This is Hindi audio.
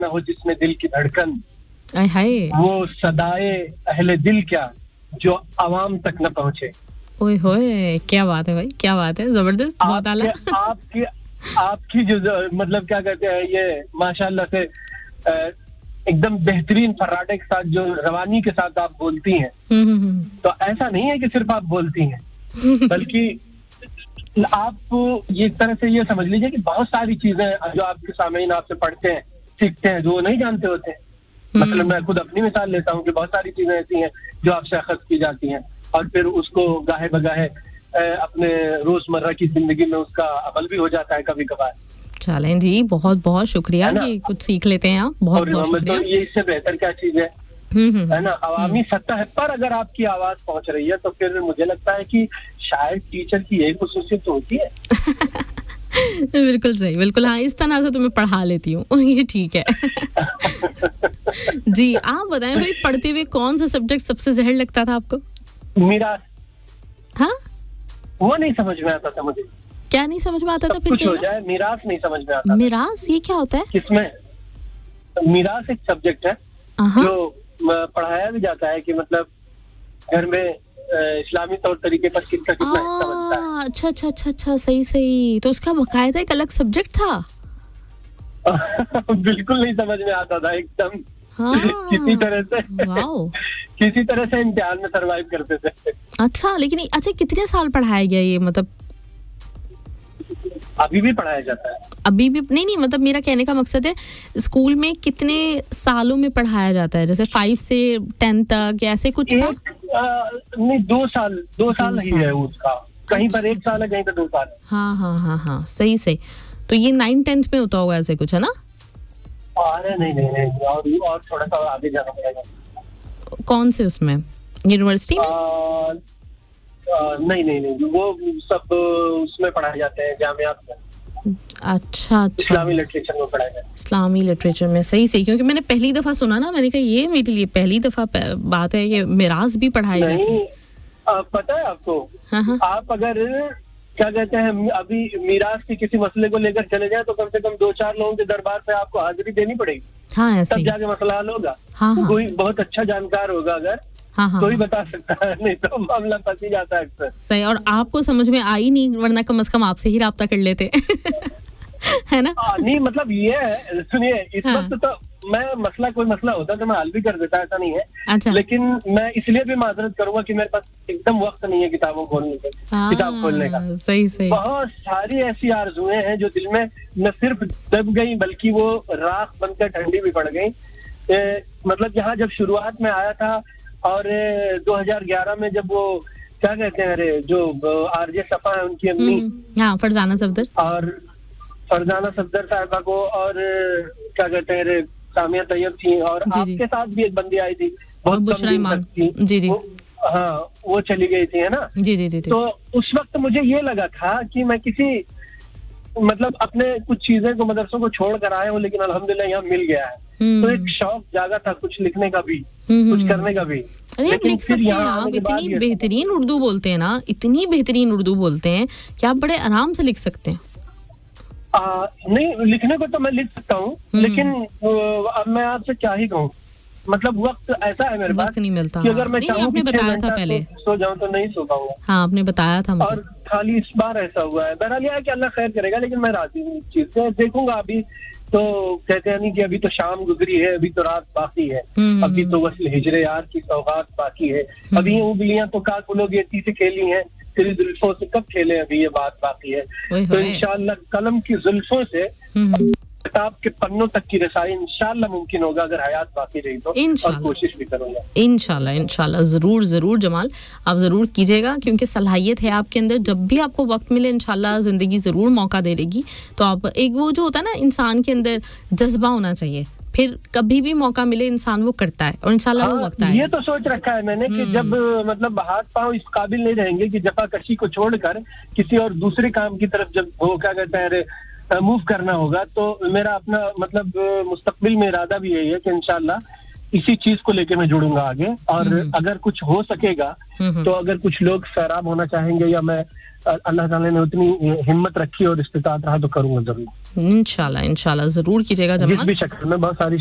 न हो जिसमें दिल की धड़कन, आय हाय, वो सदाए अहले दिल क्या जो अवाम तक न पहुंचे। ओए होए, क्या बात है भाई, क्या बात है, जबरदस्त, बहुत आला। आपकी आपकी जो मतलब क्या कहते हैं ये माशाल्लाह से एकदम बेहतरीन फर्राटे के साथ जो रवानी के साथ आप बोलती हैं, तो ऐसा नहीं है कि सिर्फ आप बोलती हैं, बल्कि आप ये तरह से ये समझ लीजिए कि बहुत सारी चीजें जो आपके सामने आपसे पढ़ते हैं, सीखते हैं, जो नहीं जानते होते हैं। मतलब मैं खुद अपनी मिसाल लेता हूँ कि बहुत सारी चीजें ऐसी हैं जो आपसे अखज़ की जाती हैं और फिर उसको गाहे बगाहे अपने रोजमर्रा की जिंदगी में उसका अमल भी हो जाता है कभी कभार। चलें जी, बहुत बहुत शुक्रिया कि कुछ सीख लेते हैं आप, बहुत बहुत शुक्रिया। तो ये इससे बेहतर क्या चीज है ना, अवामी सतह पर अगर आपकी आवाज पहुंच रही है तो फिर मुझे लगता है कि शायद टीचर की यही खुसूसियत होती है। बिल्कुल सही, बिल्कुल, हाँ, इस तरह से तो मैं पढ़ा लेती हूँ, ये ठीक है। जी, आप बताएं भाई, पढ़ते हुए कौन सा सब्जेक्ट सबसे जहर लगता था आपको? मीरास। हाँ, वो नहीं समझ में आता था मुझे। क्या नहीं समझ में आता था? फिर कुछ हो जाए, मीरास नहीं समझ में आता। मीरास, ये क्या होता है? किसमें? मीरास एक सब्जेक्ट है जो पढ़ाया भी जाता है कि मतलब घर में इस्लामी तौर तरीके पर किसका कितना हिस्सा बनता है। अच्छा अच्छा अच्छा अच्छा, सही सही, तो उसका बकायदा एक अलग सब्जेक्ट था। बिल्कुल नहीं समझ में आता था एकदम। किसी तरह से इम्तिहान में सरवाइव करते थे। अच्छा, लेकिन अच्छा, कितने साल पढ़ाया गया ये, मतलब अभी भी पढ़ाया जाता है? अभी भी नहीं, मतलब मेरा कहने का मकसद है स्कूल में कितने सालों में पढ़ाया जाता है, जैसे 5 से 10 तक या ऐसे कुछ था? नहीं, 2 साल ही है उसका, कहीं पर 1 साल है, कहीं पर 2 साल है। हाँ हाँ हाँ हाँ, सही सही, तो ये 9-10th में होता होगा ऐसे कुछ, है ना? अरे नहीं, और थोड़ा सा आगे जाना पड़ेगा। कौन से उसमें, यूनिवर्सिटी में? नहीं, वो सब उसमें पढ़ाए जाते हैं जामियात में। अच्छा, इस्लामी लिटरेचर में पढ़ाया जाता है। इस्लामी लिटरेचर में, सही सही, क्योंकि मैंने पहली दफा सुना ना, मैंने कहा ये मेरे लिए पहली दफा बात है, ये मिरास भी पढ़ाई जाती है। पता है आपको? आप अगर क्या कहते हैं अभी मिरास के किसी मसले को लेकर चले जाए तो कम से कम 2-4 लोगों के दरबार पे आपको हाजिरी देनी पड़ेगी। हाँ, ऐसे तब जाके मसला हल होगा। कोई बहुत अच्छा जानकार होगा अगर, तो ही बता सकता है, नहीं तो मामला फंस ही जाता है अक्सर। सही, और आपको समझ में आई नहीं, वरना कम से कम आपसे ही राब्ता कर लेते। है ना? नहीं, मतलब ये है, सुनिए, इस वक्त तो मैं कोई मसला होता तो मैं हल भी कर देता, ऐसा नहीं है। अच्छा। लेकिन मैं इसलिए भी माजरत करूंगा कि मेरे पास एकदम वक्त नहीं है किताब खोलने का। सही। बहुत सारी ऐसी आरज़ुएं हैं जो दिल में न सिर्फ दब गई बल्कि वो राख बनकर ठंडी भी पड़ गई। मतलब यहाँ जब शुरुआत में आया था और 2011 में जब वो क्या कहते हैं, अरे जो आरजे सफा है उनकी अम्मी, फरजाना सफदर, और फरजाना सफदर साहिबा को, और क्या कहते हैं सामिया तैयब थी, और आपके साथ भी एक बंदी आई थी बहुत कम दिन तक थी। जी। वो चली गई थी, है ना? जी। तो उस वक्त मुझे ये लगा था कि मैं किसी मतलब अपने कुछ चीजें को, मदरसों को छोड़ कर आया हूँ, लेकिन अल्हम्दुलिल्लाह यहाँ मिल गया है। तो एक शौक जागा था कुछ लिखने का भी, कुछ करने का भी। लेकिन लिख सकते हैं आप, इतनी बेहतरीन उर्दू बोलते हैं ना, इतनी बेहतरीन उर्दू बोलते हैं कि आप बड़े आराम से लिख सकते हैं। नहीं, लिखने को तो मैं लिख सकता हूँ, लेकिन अब मैं आपसे क्या ही कहूँ, मतलब वक्त ऐसा है मेरे पास नहीं मिलता कि अगर मैं चाहूँ, आपने बताया था पहले, सो जाऊँ तो नहीं सो पाऊंगा। हाँ, आपने बताया था मुझे। और खाली इस बार ऐसा हुआ है, बहरहाल यह है कि अल्लाह खैर करेगा, लेकिन मैं राजी हूँ इस चीज से। देखूंगा, अभी तो कहते हैं नहीं कि अभी तो शाम गुजरी है, अभी तो रात बाकी है, अभी तो वस्ल हिजरे यार की सौगात बाकी है, अभी ये उंगलियां तो का कुलोगेती से खेली हैं, तेरी जुल्फों से कब खेले, अभी ये बात बाकी है। तो इंशाअल्लाह कलम की जुल्फों से किताब के पन्नों तक की रसाई इंशाअल्लाह मुमकिन होगा, अगर हयात बाकी रही तो, और कोशिश भी करूंगा इंशाअल्लाह। जरूर जमाल, आप जरूर कीजिएगा, क्योंकि सलाहियत है आपके अंदर, जब भी आपको वक्त मिले इंशाअल्लाह जिंदगी जरूर मौका दे देगी। तो आप एक वो जो होता है ना, इंसान के अंदर जज्बा होना चाहिए, फिर कभी भी मौका मिले इंसान वो करता है, और इंशाल्लाह वो वक्त आएगा। ये तो सोच रखा है मैंने कि जब मतलब हाथ पांव इस काबिल नहीं रहेंगे कि जफाकशी को छोड़कर किसी और दूसरे काम की तरफ जब वो क्या कहते हैं मूव करना होगा, तो मेरा अपना मतलब मुस्तकबिल में इरादा भी यही है कि इंशाल्लाह इसी चीज को लेके मैं जुड़ूंगा आगे, और अगर कुछ हो सकेगा तो अगर कुछ लोग सैराब होना चाहेंगे या मैं अल्लाह ताला ने उतनी हिम्मत रखी और इस्तिताअत रहा तो करूंगा जरूर। इंशाल्लाह इंशाल्लाह जरूर कीजिएगा जमाल। जिस भी शक्ल में बहुत सारी